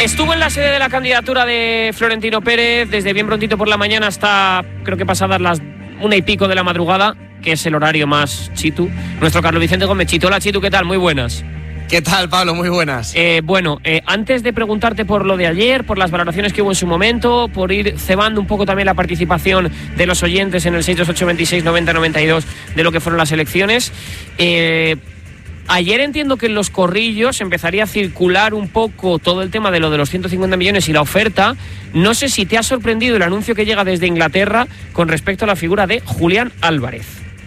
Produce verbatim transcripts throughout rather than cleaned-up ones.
Estuvo en la sede de la candidatura de Florentino Pérez desde bien prontito por la mañana hasta creo que pasadas las una y pico de la madrugada, que es el horario más chitu. Nuestro Carlos Vicente Gómez. Chito, hola Chitu, ¿qué tal? Muy buenas. ¿Qué tal, Pablo? Muy buenas. Eh, bueno, eh, antes de preguntarte por lo de ayer, por las valoraciones que hubo en su momento, por ir cebando un poco también la participación de los oyentes en el seis dos ocho veintiséis noventa noventa y dos de lo que fueron las elecciones, eh, ayer entiendo que en los corrillos empezaría a circular un poco todo el tema de lo de los ciento cincuenta millones y la oferta. No sé si te ha sorprendido el anuncio que llega desde Inglaterra con respecto a la figura de Julián Álvarez.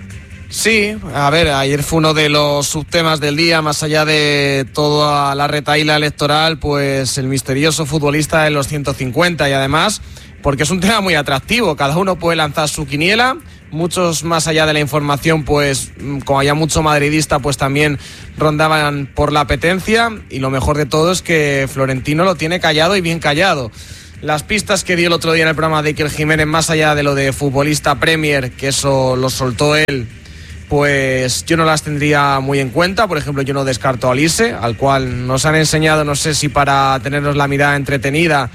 Sí, a ver, ayer fue uno de los subtemas del día, más allá de toda la retahíla electoral, pues el misterioso futbolista de los ciento cincuenta, y además porque es un tema muy atractivo, cada uno puede lanzar su quiniela. Muchos, más allá de la información, pues como había mucho madridista, pues también rondaban por la apetencia, y lo mejor de todo es que Florentino lo tiene callado y bien callado. Las pistas que dio el otro día en el programa de Iker Jiménez, más allá de lo de futbolista Premier, que eso lo soltó él, pues yo no las tendría muy en cuenta. Por ejemplo, yo no descarto a Olise, al cual nos han enseñado, no sé si para tenernos la mirada entretenida,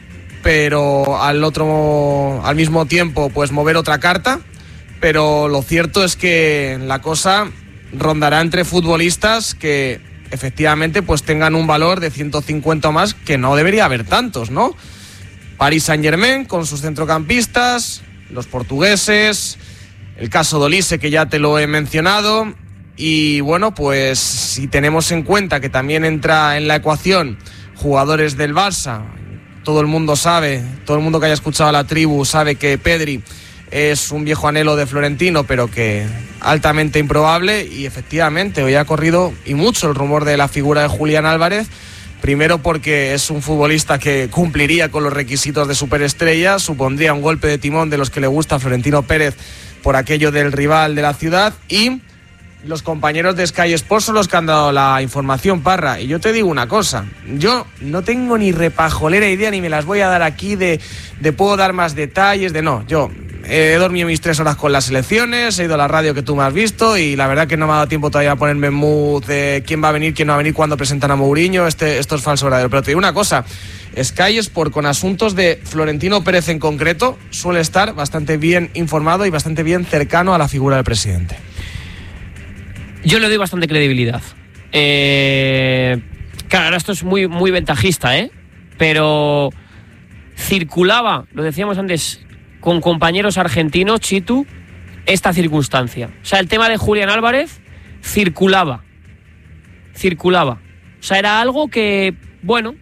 pero al otro, al mismo tiempo, pues mover otra carta. Pero lo cierto es que la cosa rondará entre futbolistas que efectivamente pues tengan un valor de ciento cincuenta o más, que no debería haber tantos, ¿no? Paris Saint-Germain con sus centrocampistas, los portugueses, el caso de Olise, que ya te lo he mencionado, y bueno, pues si tenemos en cuenta que también entra en la ecuación jugadores del Barça, todo el mundo sabe, todo el mundo que haya escuchado a la tribu sabe que Pedri es un viejo anhelo de Florentino, pero que altamente improbable, y efectivamente hoy ha corrido y mucho el rumor de la figura de Julián Álvarez. Primero porque es un futbolista que cumpliría con los requisitos de superestrella, supondría un golpe de timón de los que le gusta a Florentino Pérez por aquello del rival de la ciudad, y los compañeros de Sky Sports son los que han dado la información, Parra. Y yo te digo una cosa, yo no tengo ni repajolera idea, ni me las voy a dar aquí de, de puedo dar más detalles, de no, yo he dormido mis tres horas con las elecciones, he ido a la radio que tú me has visto, y la verdad que no me ha dado tiempo todavía a ponerme en mood de quién va a venir, quién no va a venir, cuándo presentan a Mourinho. Este, esto es falso verdadero. Pero te digo una cosa, Sky Sport, con asuntos de Florentino Pérez en concreto, suele estar bastante bien informado y bastante bien cercano a la figura del presidente. Yo le doy bastante credibilidad. Eh, claro, ahora esto es muy, muy ventajista, ¿eh? Pero circulaba, lo decíamos antes, con compañeros argentinos, Chitu, esta circunstancia. O sea, el tema de Julián Álvarez circulaba. Circulaba. O sea, era algo que, bueno,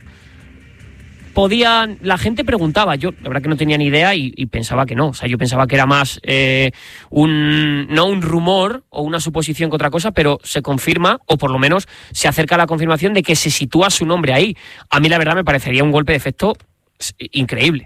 podían, la gente preguntaba. Yo, la verdad que no tenía ni idea y, y pensaba que no. O sea, yo pensaba que era más eh, un, no un rumor o una suposición que otra cosa, pero se confirma, o por lo menos se acerca a la confirmación de que se sitúa su nombre ahí. A mí, la verdad, me parecería un golpe de efecto increíble.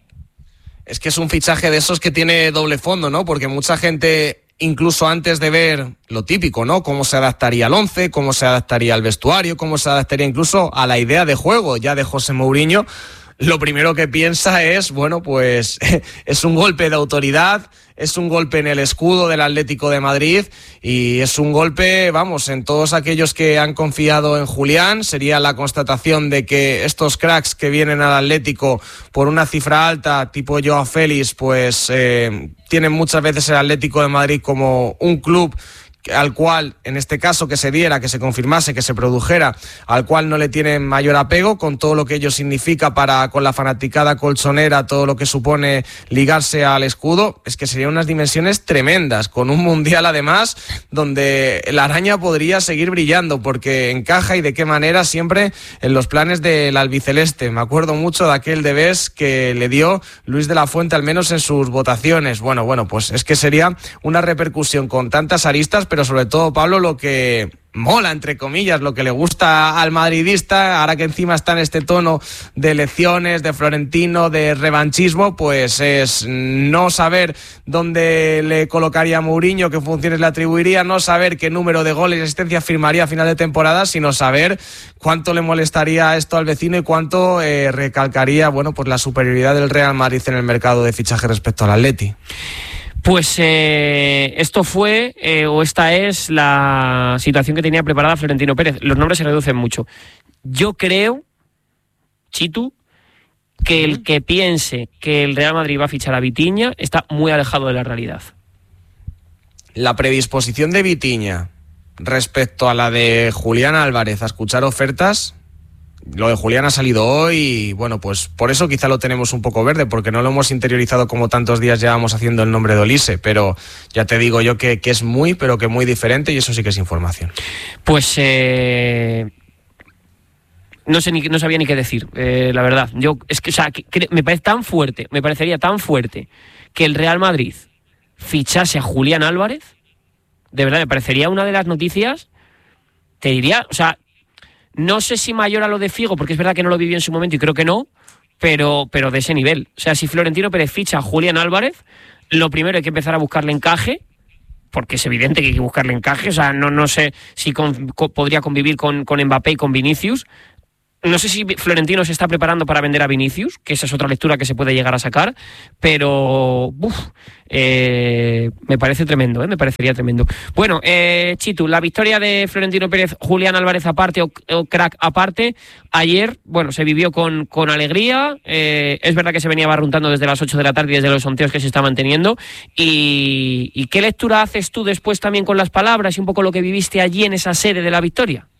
Es que es un fichaje de esos que tiene doble fondo, ¿no? Porque mucha gente, incluso antes de ver lo típico, ¿no? Cómo se adaptaría al once, cómo se adaptaría al vestuario, cómo se adaptaría incluso a la idea de juego ya de José Mourinho, lo primero que piensa es, bueno, pues es un golpe de autoridad, es un golpe en el escudo del Atlético de Madrid, y es un golpe, vamos, en todos aquellos que han confiado en Julián. Sería la constatación de que estos cracks que vienen al Atlético por una cifra alta, tipo Joao Félix, pues eh, tienen muchas veces el Atlético de Madrid como un club al cual, en este caso, que se diera, que se confirmase, que se produjera, al cual no le tienen mayor apego, con todo lo que ello significa para con la fanaticada colchonera, todo lo que supone ligarse al escudo. Es que serían unas dimensiones tremendas, con un mundial además donde la araña podría seguir brillando, porque encaja, y de qué manera, siempre en los planes del albiceleste. Me acuerdo mucho de aquel debés que le dio Luis de la Fuente, al menos en sus votaciones. Bueno, bueno, pues es que sería una repercusión con tantas aristas, pero sobre todo, Pablo, lo que mola, entre comillas, lo que le gusta al madridista, ahora que encima está en este tono de elecciones, de Florentino, de revanchismo, pues es no saber dónde le colocaría a Mourinho, qué funciones le atribuiría, no saber qué número de goles y asistencias firmaría a final de temporada, sino saber cuánto le molestaría esto al vecino y cuánto eh, recalcaría, bueno, pues la superioridad del Real Madrid en el mercado de fichaje respecto al Atleti. Pues eh, esto fue, eh, o esta es la situación que tenía preparada Florentino Pérez. Los nombres se reducen mucho. Yo creo, Chitu, que el que piense que el Real Madrid va a fichar a Vitinha está muy alejado de la realidad. La predisposición de Vitinha respecto a la de Julián Álvarez a escuchar ofertas, lo de Julián ha salido hoy y bueno, pues por eso quizá lo tenemos un poco verde, porque no lo hemos interiorizado como tantos días llevamos haciendo el nombre de Olise, pero ya te digo yo que, que es muy, pero que muy diferente, y eso sí que es información. Pues eh... No sé ni no sabía ni qué decir, eh, la verdad. Yo es que, o sea, que, que me parece tan fuerte, me parecería tan fuerte que el Real Madrid fichase a Julián Álvarez. De verdad, me parecería una de las noticias. Te diría, o sea, no sé si mayor a lo de Figo, porque es verdad que no lo vivió en su momento y creo que no, pero, pero de ese nivel. O sea, si Florentino Pérez ficha a Julián Álvarez, lo primero hay que empezar a buscarle encaje, porque es evidente que hay que buscarle encaje. O sea, no, no sé si con, con, podría convivir con, con Mbappé y con Vinicius. No sé si Florentino se está preparando para vender a Vinicius, que esa es otra lectura que se puede llegar a sacar, pero uf, eh, me parece tremendo, ¿eh? me parecería tremendo. Bueno, eh, Chitu, la victoria de Florentino Pérez, Julián Álvarez aparte o, o crack aparte, ayer, bueno, se vivió con, con alegría, eh, es verdad que se venía barruntando desde las ocho de la tarde y desde los sondeos que se estaban teniendo, y, y ¿qué lectura haces tú después también con las palabras y un poco lo que viviste allí en esa sede de la victoria?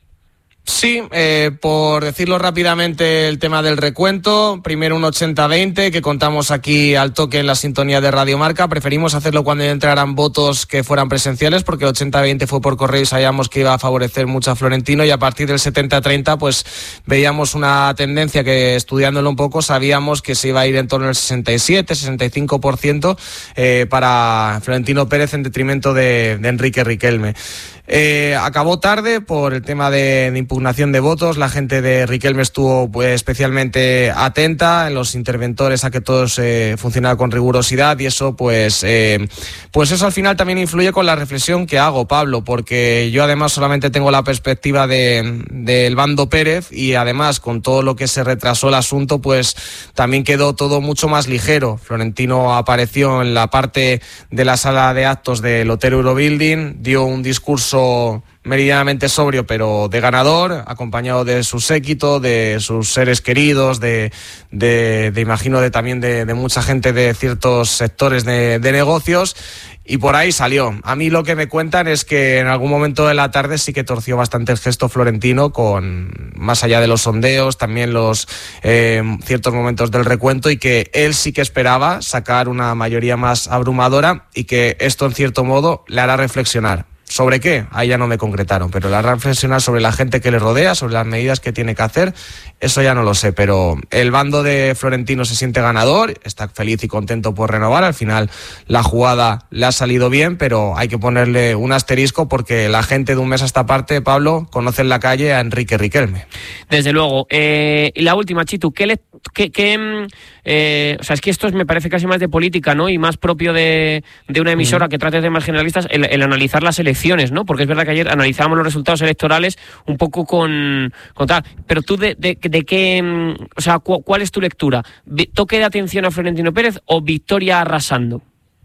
Sí, eh, por decirlo rápidamente, el tema del recuento, primero un ochenta veinte que contamos aquí al toque en la sintonía de Radio Marca. Preferimos hacerlo cuando entraran votos que fueran presenciales, porque el ochenta veinte fue por correo y sabíamos que iba a favorecer mucho a Florentino, y a partir del setenta treinta pues veíamos una tendencia que, estudiándolo un poco, sabíamos que se iba a ir en torno al sesenta y siete, sesenta y cinco por ciento eh, para Florentino Pérez en detrimento de, de Enrique Riquelme. Eh, acabó tarde por el tema de, de impugnación de votos. La gente de Riquelme estuvo pues, especialmente atenta en los interventores a que todo eh, funcionara con rigurosidad, y eso pues eh, pues eso al final también influye con la reflexión que hago, Pablo, porque yo además solamente tengo la perspectiva de del bando Pérez, y además con todo lo que se retrasó el asunto pues también quedó todo mucho más ligero. Florentino apareció en la parte de la sala de actos del Hotel Eurobuilding, dio un discurso meridianamente sobrio pero de ganador, acompañado de su séquito, de sus seres queridos, de, de, de imagino de también de, de mucha gente de ciertos sectores de, de negocios, y por ahí salió. A mí lo que me cuentan es que en algún momento de la tarde sí que torció bastante el gesto Florentino, con más allá de los sondeos, también los eh, ciertos momentos del recuento, y que él sí que esperaba sacar una mayoría más abrumadora, y que esto en cierto modo le hará reflexionar. ¿Sobre qué? Ahí ya no me concretaron, pero la reflexionar sobre la gente que le rodea, sobre las medidas que tiene que hacer, eso ya no lo sé, pero el bando de Florentino se siente ganador, está feliz y contento por renovar. Al final la jugada le ha salido bien, pero hay que ponerle un asterisco, porque la gente de un mes a esta parte, Pablo, conoce en la calle a Enrique Riquelme. Desde luego. Eh, y la última, Chitu, ¿qué le... Qué, qué, eh, o sea, es que esto es, me parece casi más de política, ¿no? Y más propio de, de una emisora mm. que trate de temas generalistas, el, el analizar las elecciones, ¿no? Porque es verdad que ayer analizábamos los resultados electorales un poco con, con tal. Pero tú, de, de, de qué, o sea, cu, ¿cuál es tu lectura? ¿Toque de atención a Florentino Pérez o victoria arrasando?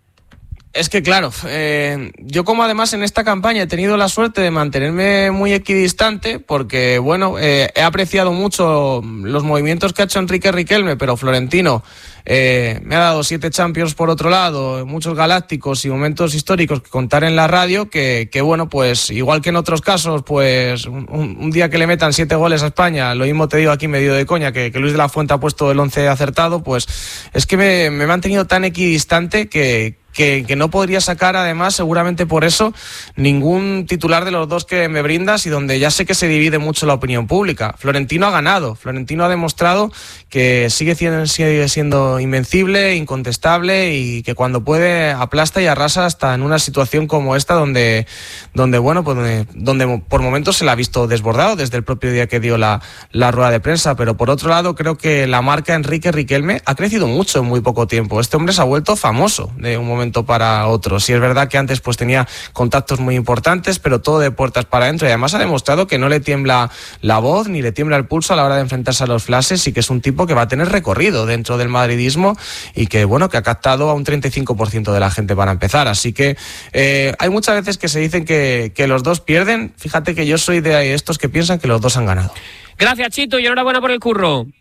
Es que claro, eh, yo como además en esta campaña he tenido la suerte de mantenerme muy equidistante, porque bueno, eh, he apreciado mucho los movimientos que ha hecho Enrique Riquelme, pero Florentino eh, me ha dado siete Champions por otro lado, muchos galácticos y momentos históricos que contar en la radio, que, que bueno, pues igual que en otros casos, pues un, un día que le metan siete goles a España, lo mismo te digo aquí medio de coña, que, que Luis de la Fuente ha puesto el once acertado, pues es que me, me he mantenido tan equidistante que Que, que no podría sacar, además, seguramente por eso, ningún titular de los dos que me brindas, y donde ya sé que se divide mucho la opinión pública. Florentino ha ganado, Florentino ha demostrado que sigue siendo, sigue siendo invencible, incontestable, y que cuando puede aplasta y arrasa hasta en una situación como esta, donde, donde bueno, pues donde, donde por momentos se la ha visto desbordado desde el propio día que dio la, la rueda de prensa. Pero por otro lado, creo que la marca Enrique Riquelme ha crecido mucho en muy poco tiempo. Este hombre se ha vuelto famoso de un momento para otro. Sí, es verdad que antes pues tenía contactos muy importantes, pero todo de puertas para adentro, y además ha demostrado que no le tiembla la voz ni le tiembla el pulso a la hora de enfrentarse a los flashes, y que es un tipo que va a tener recorrido dentro del madridismo, y que bueno, que ha captado a un treinta y cinco por ciento de la gente para empezar. Así que eh, hay muchas veces que se dicen que, que los dos pierden. Fíjate que yo soy de estos que piensan que los dos han ganado. Gracias, Chito, y enhorabuena por el curro.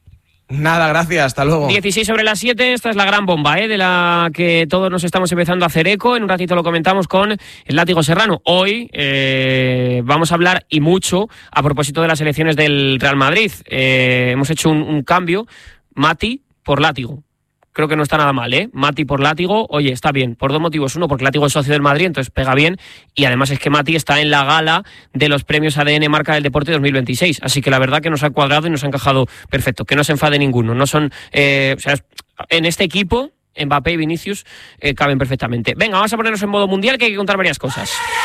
Nada, gracias, hasta luego. dieciséis sobre las siete, esta es la gran bomba, ¿eh? De la que todos nos estamos empezando a hacer eco. En un ratito lo comentamos con el Látigo Serrano. Hoy eh, vamos a hablar y mucho a propósito de las elecciones del Real Madrid. Eh, hemos hecho un, un cambio, Mati por Látigo. Creo que no está nada mal, ¿eh? Mati por Látigo, oye, está bien, por dos motivos. Uno, porque Látigo es socio del Madrid, entonces pega bien. Y además es que Mati está en la gala de los premios A D N Marca del Deporte dos mil veintiséis. Así que la verdad que nos ha cuadrado y nos ha encajado perfecto. Que no se enfade ninguno. No son, eh, o sea, en este equipo, Mbappé y Vinicius eh, caben perfectamente. Venga, vamos a ponernos en modo mundial, que hay que contar varias cosas.